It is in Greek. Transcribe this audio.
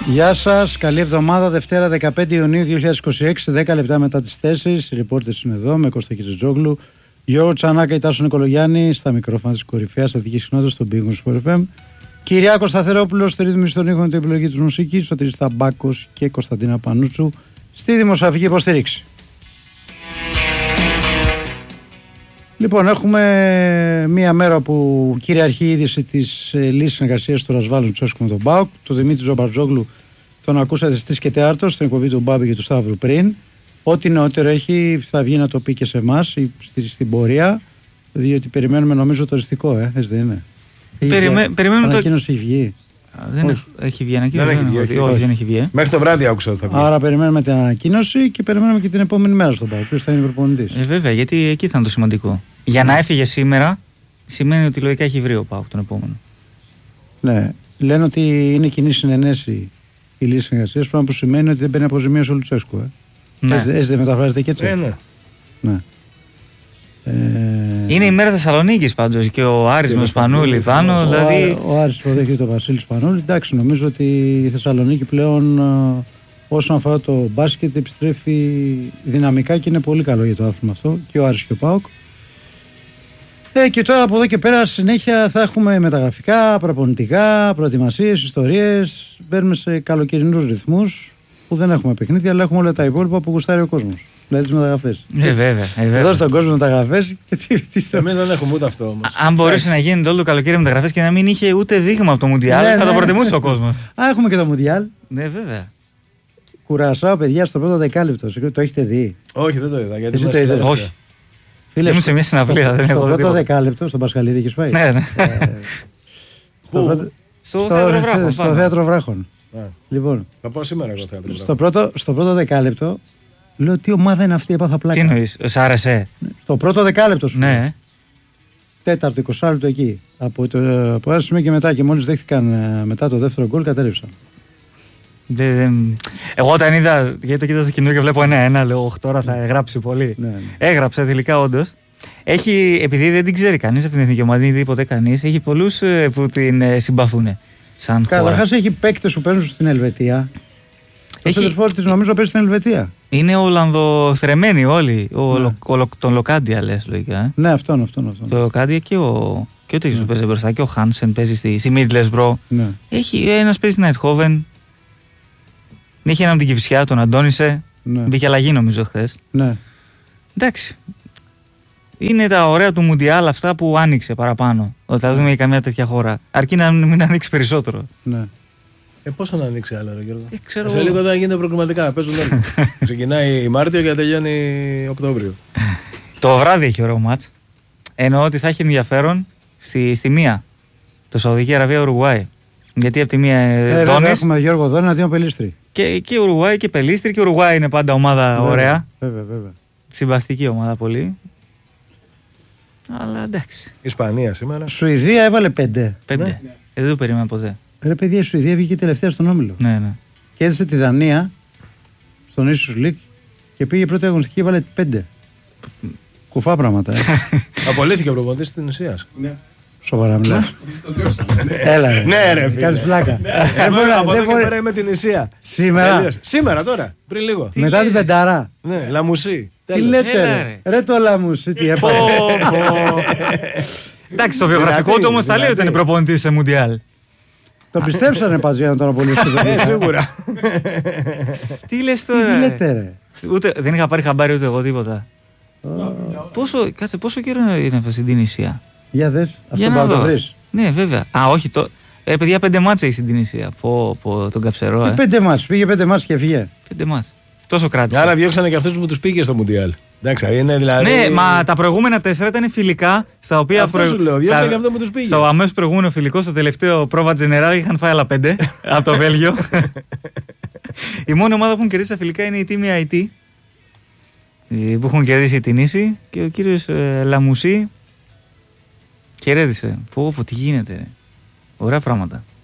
Γεια σας, καλή εβδομάδα. Δευτέρα 15 Ιουνίου 2026, 10 λεπτά μετά τις 4. Οι ρεπόρτες είναι εδώ με Κώστα Κιτζόγλου, Γιώργο Τσανάκα, Τάσο Νικολογιάννη, στα μικρόφωνα της κορυφαίας αθλητικής συχνότητας στον Big Win Sport FM. Κυριάκος Σταθερόπουλος στη ρύθμιση των ήχων, την επιλογή της μουσικής, ο Τρίς Ταμπάκος και Κωνσταντίνα Πανούτσου στη δημοσιογραφική υποστήριξη. Λοιπόν, έχουμε μία μέρα που κυριαρχεί η είδηση της λύσης συνεργασίας του Ρασβάλλου Τσέσκου με τον ΠΑΟΚ. Τον Δημήτρη Ζομπαρτζόγλου τον ακούσατε στις και 4 στην εκπομπή του Μπάμπη και του Σταύρου πριν. Ό,τι νεότερο έχει θα βγει να το πει και σε εμάς στην πορεία, διότι περιμένουμε νομίζω το οριστικό, έτσι δεν είναι? Περιμένουμε το. Ανακοίνωση έχει βγει. Έχει βγει ανακοίνωση. Όχι, δεν έχει βγει. Μέχρι το βράδυ άκουσα ότι θα βγει. Άρα περιμένουμε την ανακοίνωση και περιμένουμε και την επόμενη μέρα στον ΠΑΟΚ. Ποιος θα είναι προπονητής? Βέβαια, γιατί εκεί θα είναι το σημαντικό. Για να έφυγε σήμερα, σημαίνει ότι λογικά έχει βρει ο ΠΑΟΚ τον επόμενο. Ναι. Λένε ότι είναι κοινή συνενέση η λύση συνεργασίας, πράγμα που σημαίνει ότι δεν παίρνει αποζημίωση ο Λουτσέσκου. Ναι. Έτσι δεν μεταφράζεται και έτσι? Ναι. Είναι η μέρα Θεσσαλονίκης πάντως και ο Άρης με τον Σπανούλη πάνω. Δηλαδή... Ο Άρης υποδέχεται τον Βασίλη Σπανούλη. Εντάξει, νομίζω ότι η Θεσσαλονίκη πλέον όσον αφορά το μπάσκετ επιστρέφει δυναμικά και είναι πολύ καλό για το άθλημα αυτό, και ο Άρης και ο ΠΑΟΚ. Και τώρα από εδώ και πέρα συνέχεια θα έχουμε μεταγραφικά, προπονητικά, προετοιμασίες, ιστορίες. Μπαίνουμε σε καλοκαιρινούς ρυθμούς που δεν έχουμε παιχνίδια, αλλά έχουμε όλα τα υπόλοιπα που γουστάρει ο κόσμος. Δηλαδή τις μεταγραφές. Βέβαια. Εδώ στον κόσμο μεταγραφές και τι εμείς δεν έχουμε ούτε αυτό όμως. Αν μπορούσε να γίνεται όλο το καλοκαίρι μεταγραφές και να μην είχε ούτε δείγμα από το Μουντιάλ, θα το προτιμούσε ο κόσμος. Έχουμε και το Μουντιάλ. Ναι, βέβαια. Κουρασάω, παιδιά, στο πρώτο δεκάλεπτο. Το έχετε δει? Όχι, δεν το είδα. Γιατί το είδατε? Όχι. Ήμουν σε μια συναυλία, δεν έχω δει. Στο πρώτο δεκάλεπτο, στον Πασχαλίδη έχεις πάει? Ναι. Στο Θέατρο Βράχων. Λοιπόν, θα πάω σήμερα εγώ θέατρο. Στο πρώτο δεκάλεπτο λέω, τι ομάδα είναι αυτή, έπαθα πλάκα. Τι εννοείς, σ' άρεσε? Στο πρώτο δεκάλεπτο σου. Ναι. Τέταρτο, 20 λεπτό εκεί. Από ένα σημείο και μετά, και μόλις δέχτηκαν μετά το δεύτερο γκολ, κατέρευσαν. Εγώ όταν είδα, γιατί το κοίταζα στο κοινό και βλέπω 1-1, λέω, τώρα θα γράψει πολύ. Ναι. Έγραψε τελικά, όντως. Έχει, επειδή δεν την ξέρει κανείς αυτήν την εθνική ομάδα, δεν είδε ποτέ κανείς, έχει πολλούς που την συμπαθούν. Καταρχάς έχει παίκτες που παίζουν στην Ελβετία. Ο σεντερφόρ της νομίζω παίζει στην Ελβετία. Είναι Ολλανδοθρεμένοι όλοι. Τον Λοκάντια λες λογικά. Ναι, αυτόν. Το Λοκάντια και ο τέτοιος που παίζει μπροστά, και ο Χάνσεν παίζει στη Μίτλεσμπρο. Ναι. Έχει ένας παίζει στην Αιτχόβεν. Έχει έναν την Κηφισιά, τον Αντώνησε. Ναι. Μπήκε αλλαγή νομίζω χθες. Ναι. Εντάξει. Είναι τα ωραία του Μουντιάλ αυτά που άνοιξε παραπάνω. Ότι θα δούμε για καμιά τέτοια χώρα. Αρκεί να μην ανοίξει περισσότερο. Ναι. Πόσο να ανοίξει άλλο, Γιώργο? Ξέρω... Σε λίγο θα γίνεται προκριματικά. Παίζουν όλοι. Ξεκινάει Μάρτιο και τελειώνει Οκτώβριο. Το βράδυ έχει ωραίο μάτς. Εννοώ ότι θα έχει ενδιαφέρον στη μία. Το Σαουδική Αραβία Ουρουγουάη. Γιατί από τη μία Δόνης. Έχουμε Γιώργο Δόνη αντίον Πελίστρη. Και Ουρουγουάη και Πελίστρη. Και Ουρουγουάη είναι πάντα ομάδα ωραία. Βέβαια. Συμπαθητική ομάδα πολύ. Αλλά εντάξει. Ισπανία σήμερα. Σουηδία έβαλε 5. Ναι. Δεν το περίμενα ποτέ. Ρε παιδιά, η Σουηδία βγήκε τελευταία στον όμιλο. Ναι. Και έδεσε τη Δανία στον Ίσους Λίκ και πήγε πρώτη αγωνιστική και έβαλε 5. Κουφά πράγματα. Απολύθηκε ο προπονητής της Τινησίας. Ναι. Σοβαρά μιλάς? Έλα ρε. Ναι ρε. Κάνεις πλάκα. Από εδώ και πέρα είμαι Τινησία. Σήμερα τώρα, πριν λίγο. Μετά την πεντάρα. Ναι, Λαμουσί. Τι λέτε ρε το Λαμουσί, τι έπαθε? Εντάξει, το βιογραφικό του όμως τα λέει ότι είναι προπονητής σε Μουντιάλ. Το πιστέψανε πάντως για να τον απολύσουν. Σίγουρα. Τι λες τώρα? Τι λέτε ρε? Δεν είχα πάρει χαμπάρι ούτε εγώ τίποτα. Πόσο καιρό είναι αυτή στην Τινησία? Για δες, αυτό να το βρεις. Ναι, βέβαια. Όχι, παιδιά 5 μάτς έχει στην Τινησία. Τον καψερό. 5 μάτς, πήγε 5 μάτς και φύγε. 5 μάτς. Τόσο κράτησε. Άρα διώξανε και αυτούς που τους πήγε στο Μουντιάλ. Εντάξει, είναι δηλαδή... Ναι, μα τα προηγούμενα 4 ήταν φιλικά, στα οποία. Αυτό σου λέω, διώξανε και αυτό που τους πήγε. Στο αμέσως προηγούμενο φιλικό, στο τελευταίο Πρόβα Τζενεράλ, είχαν φάει άλλα 5 από το Βέλγιο. Η μόνη ομάδα που έχουν κερδίσει τα φιλικά είναι η Τίμη IT, που έχουν κερδίσει την Ίση, και ο κύριος Λαμουσί κερδίσε. Τι γίνεται, ρε. Ωραία πράγματα.